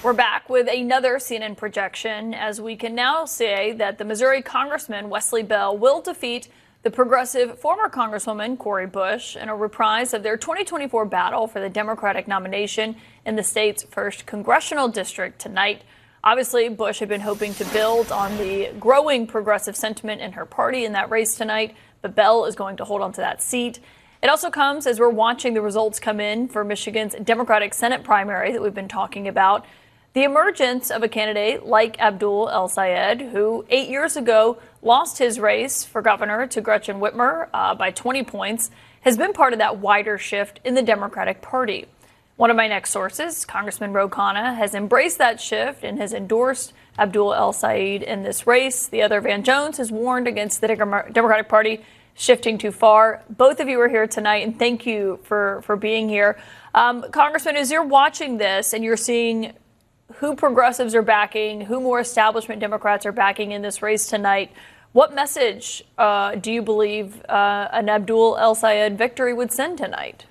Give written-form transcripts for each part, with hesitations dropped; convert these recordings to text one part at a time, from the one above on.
We're back with another CNN projection as we can now say that the Missouri Congressman Wesley Bell will defeat the progressive former Congresswoman Cori Bush in a reprise of their 2024 battle for the Democratic nomination in the state's first congressional district tonight. Obviously, Bush had been hoping to build on the growing progressive sentiment in her party in that race tonight, but Bell is going to hold on to that seat. It also comes as we're watching the results come in for Michigan's Democratic Senate primary that we've been talking about. The emergence of a candidate like Abdul El-Sayed, who 8 years ago lost his race for governor to Gretchen Whitmer by 20 points, has been part of that wider shift in the Democratic Party. One of my next sources, Congressman Ro Khanna, has embraced that shift and has endorsed Abdul El-Sayed in this race. The other, Van Jones, has warned against the Democratic Party shifting too far. Both of you are here tonight, and thank you for being here. Congressman, as you're watching this and you're seeing who progressives are backing, who more establishment Democrats are backing in this race tonight, what message do you believe an Abdul El-Sayed victory would send tonight?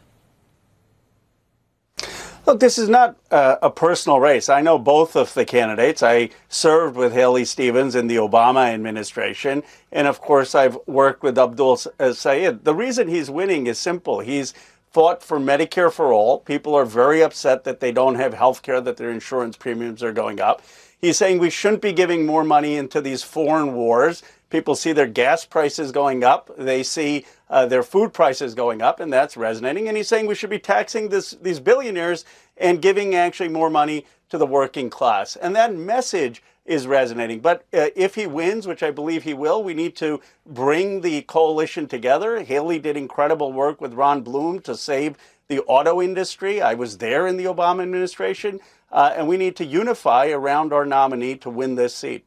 Look, this is not a personal race. I know both of the candidates. I served with Haley Stevens in the Obama administration. And of course, I've worked with Abdul El-Sayed. The reason he's winning is simple. He's fought for Medicare for all. People are very upset that they don't have health care, that their insurance premiums are going up. He's saying we shouldn't be giving more money into these foreign wars. People see their gas prices going up. They see their food prices going up, and that's resonating. And he's saying we should be taxing these billionaires and giving actually more money to the working class. And that message is resonating. But if he wins, which I believe he will, we need to bring the coalition together. Haley did incredible work with Ron Bloom to save the auto industry. I was there in the Obama administration. And we need to unify around our nominee to win this seat.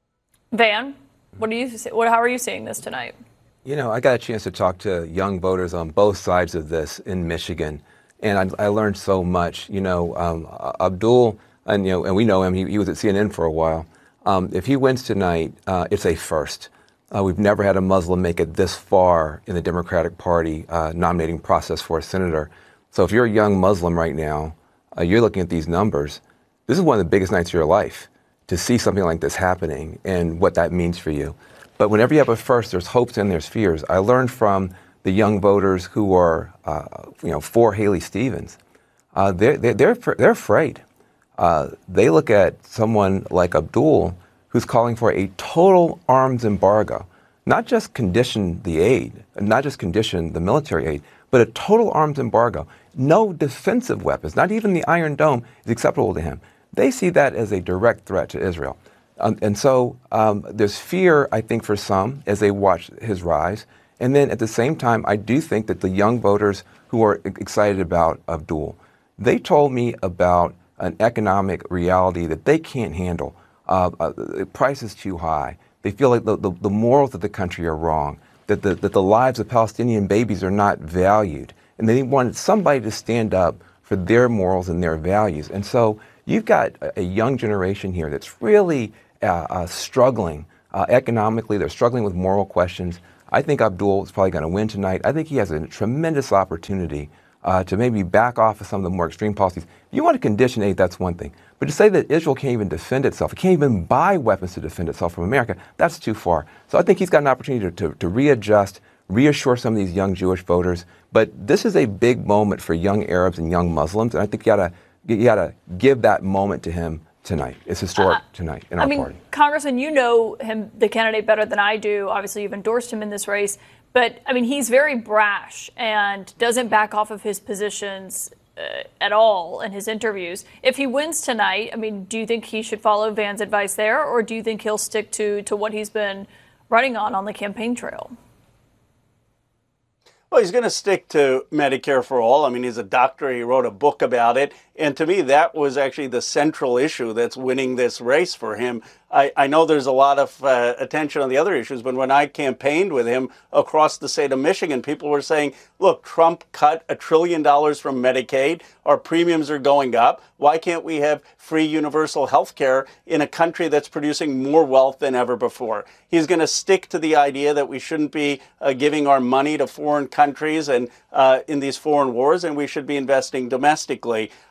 Van, how are you seeing this tonight? You know, I got a chance to talk to young voters on both sides of this in Michigan, and I learned so much. You know, Abdul, and we know him. He was at CNN for a while. If he wins tonight, it's a first. We've never had a Muslim make it this far in the Democratic Party nominating process for a senator. So if you're a young Muslim right now, you're looking at these numbers. This is one of the biggest nights of your life to see something like this happening and what that means for you. But whenever you have a first, there's hopes and there's fears. I learned from the young voters who are, for Haley Stevens. They're afraid. They look at someone like Abdul, who's calling for a total arms embargo, not just condition the aid, not just condition the military aid, but a total arms embargo. No defensive weapons, not even the Iron Dome, is acceptable to him. They see that as a direct threat to Israel. And so there's fear, I think, for some as they watch his rise. And then at the same time, I do think that the young voters who are excited about Abdul, they told me about an economic reality that they can't handle. The price is too high. They feel like the morals of the country are wrong, that the lives of Palestinian babies are not valued. And they wanted somebody to stand up for their morals and their values. And so you've got a young generation here that's really struggling economically. They're struggling with moral questions. I think Abdul is probably going to win tonight. I think he has a tremendous opportunity to maybe back off of some of the more extreme policies. If you want to condition aid, that's one thing. But to say that Israel can't even defend itself, it can't even buy weapons to defend itself from America, that's too far. So I think he's got an opportunity to readjust, reassure some of these young Jewish voters. But this is a big moment for young Arabs and young Muslims, and I think you gotta give that moment to him tonight. It's historic tonight in our party. Congressman, you know him, the candidate, better than I do. Obviously, you've endorsed him in this race. But, I mean, he's very brash and doesn't back off of his positions at all in his interviews. If he wins tonight, I mean, do you think he should follow Van's advice there, or do you think he'll stick to what he's been running on the campaign trail? Well, he's going to stick to Medicare for all. I mean, he's a doctor. He wrote a book about it. And to me, that was actually the central issue that's winning this race for him. I know there's a lot of attention on the other issues, but when I campaigned with him across the state of Michigan, people were saying, look, Trump cut $1 trillion from Medicaid. Our premiums are going up. Why can't we have free universal health care in a country that's producing more wealth than ever before? He's going to stick to the idea that we shouldn't be giving our money to foreign countries and in these foreign wars, and we should be investing domestically.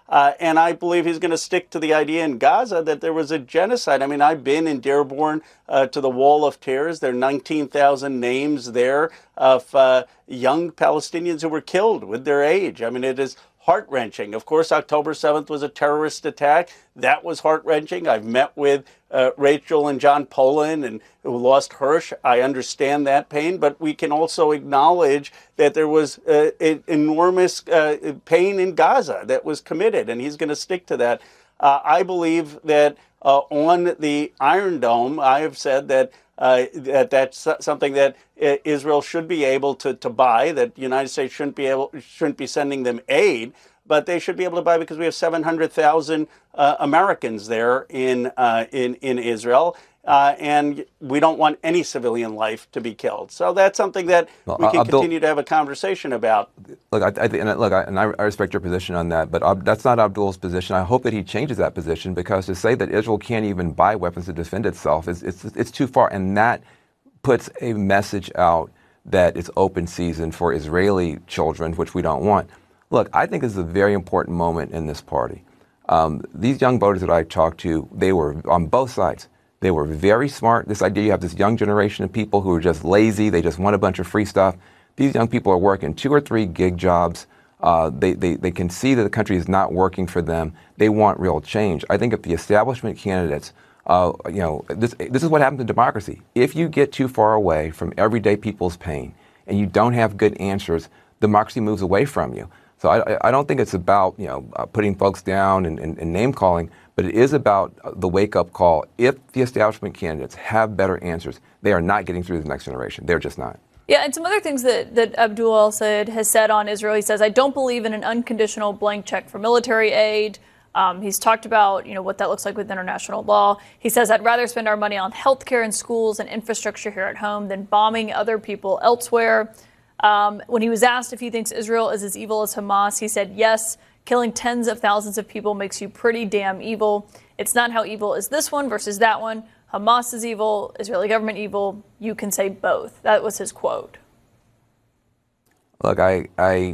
And I believe he's going to stick to the idea in Gaza that there was a genocide. I mean, I've been in Dearborn to the Wall of Tears. There are 19,000 names there of young Palestinians who were killed with their age. I mean, it is heart-wrenching. Of course, October 7th was a terrorist attack. That was heart-wrenching. I've met with Rachel and John Poland, and who lost Hirsch. I understand that pain, but we can also acknowledge that there was enormous pain in Gaza that was committed, and he's going to stick to that. I believe that on the Iron Dome, I have said that that's something that Israel should be able to buy, that the United States shouldn't be sending them aid, but they should be able to buy because we have 700,000 Americans there in Israel, and we don't want any civilian life to be killed. So that's something that we can continue to have a conversation about. Look, I respect your position on that, but that's not Abdul's position. I hope that he changes that position, because to say that Israel can't even buy weapons to defend itself it's too far, and that puts a message out that it's open season for Israeli children, which we don't want. Look, I think this is a very important moment in this party. These young voters that I talked to, they were on both sides. They were very smart. This idea you have this young generation of people who are just lazy. They just want a bunch of free stuff. These young people are working 2 or 3 gig jobs. They can see that the country is not working for them. They want real change. I think if the establishment candidates, this is what happens in democracy. If you get too far away from everyday people's pain and you don't have good answers, democracy moves away from you. So I don't think it's about putting folks down and name calling, but it is about the wake-up call. If the establishment candidates have better answers, they are not getting through the next generation. They're just not. Yeah, and some other things that Abdul al-Sayed has said on Israel. He says, I don't believe in an unconditional blank check for military aid. He's talked about what that looks like with international law. He says, I'd rather spend our money on healthcare and schools and infrastructure here at home than bombing other people elsewhere. When he was asked if he thinks Israel is as evil as Hamas, he said, yes, killing tens of thousands of people makes you pretty damn evil. It's not how evil is this one versus that one. Hamas is evil, Israeli government evil. You can say both. That was his quote. Look, I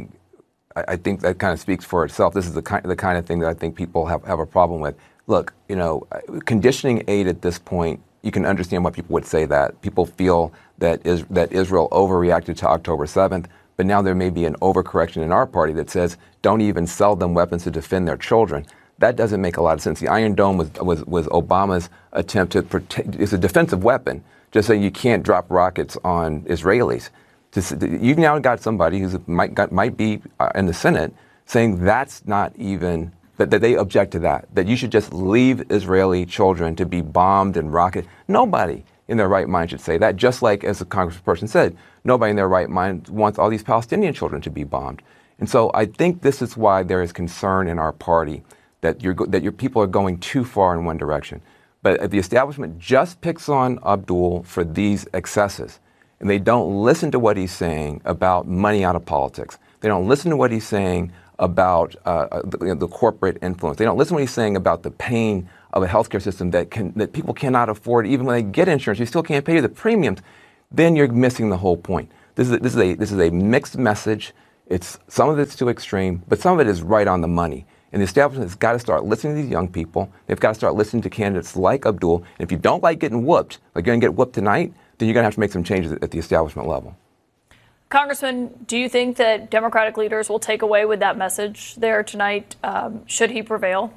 think that kind of speaks for itself. This is the kind of thing that I think people have a problem with. Look, conditioning aid at this point, you can understand why people would say that. People feel that Israel overreacted to October 7th, but now there may be an overcorrection in our party that says don't even sell them weapons to defend their children. That doesn't make a lot of sense. The Iron Dome was Obama's attempt to protect. It's a defensive weapon, just so you can't drop rockets on Israelis. You've now got somebody who might be in the Senate saying that's not even, that they object to that you should just leave Israeli children to be bombed and rocketed. Nobody in their right mind should say that, just like, as the congressperson said, nobody in their right mind wants all these Palestinian children to be bombed. And so I think this is why there is concern in our party that your people are going too far in one direction. But if the establishment just picks on Abdul for these excesses, and they don't listen to what he's saying about money out of politics, they don't listen to what he's saying about the corporate influence, they don't listen to what he's saying about the pain of a healthcare system that people cannot afford. Even when they get insurance, you still can't pay the premiums. Then you're missing the whole point. This is a mixed message. Some of it's too extreme, but some of it is right on the money. And the establishment has got to start listening to these young people. They've got to start listening to candidates like Abdul. And if you don't like getting whooped, like you're going to get whooped tonight, then you're going to have to make some changes at the establishment level. Congressman, do you think that Democratic leaders will take away with that message there tonight, should he prevail?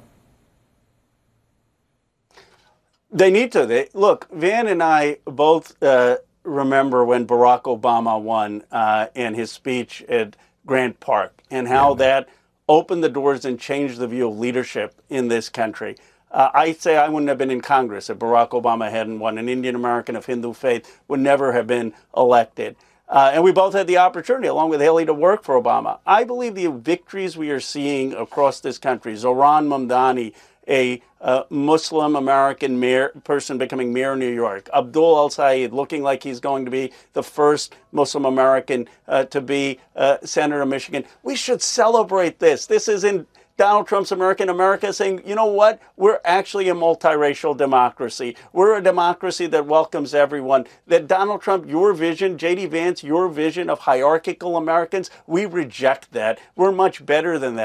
They need to. Look, Van and I both remember when Barack Obama won and his speech at Grant Park, and how that opened the doors and changed the view of leadership in this country. I say I wouldn't have been in Congress if Barack Obama hadn't won. An Indian American of Hindu faith would never have been elected. And we both had the opportunity, along with Haley, to work for Obama. I believe the victories we are seeing across this country, Zohran Mamdani, a Muslim American person becoming mayor of New York, Abdul al-Sayed looking like he's going to be the first Muslim American to be senator of Michigan. We should celebrate this. This is in Donald Trump's America saying, you know what, we're actually a multiracial democracy. We're a democracy that welcomes everyone. That Donald Trump, your vision, J.D. Vance, your vision of hierarchical Americans, we reject that. We're much better than that.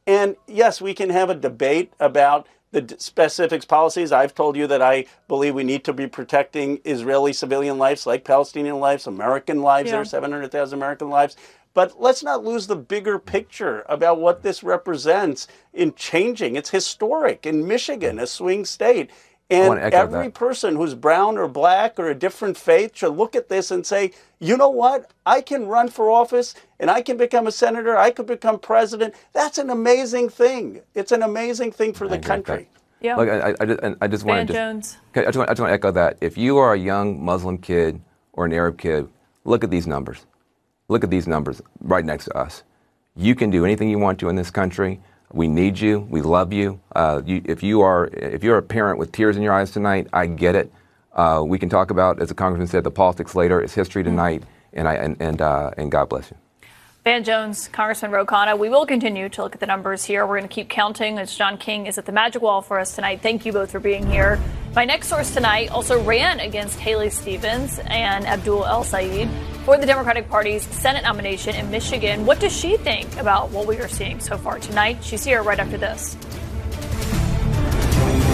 And yes, we can have a debate about the specifics policies. I've told you that I believe we need to be protecting Israeli civilian lives like Palestinian lives, American lives. There are 700,000 American lives. But let's not lose the bigger picture about what this represents in changing. It's historic in Michigan, a swing state. And every person who's brown or black or a different faith should look at this and say, you know what? I can run for office and I can become a senator. I could become president. That's an amazing thing. It's an amazing thing for the country. Yeah. Look, I just want to echo that. If you are a young Muslim kid or an Arab kid, look at these numbers. Look at these numbers right next to us. You can do anything you want to in this country. We need you. We love you. If you're a parent with tears in your eyes tonight, I get it. We can talk about, as the congressman said, the politics later. It's history tonight, and God bless you. Van Jones, Congressman Ro Khanna, we will continue to look at the numbers here. We're going to keep counting as John King is at the Magic Wall for us tonight. Thank you both for being here. My next source tonight also ran against Haley Stevens and Abdul El-Sayed for the Democratic Party's Senate nomination in Michigan. What does she think about what we are seeing so far tonight? She's here right after this.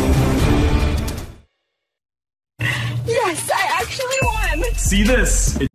Yes, I actually won. See this.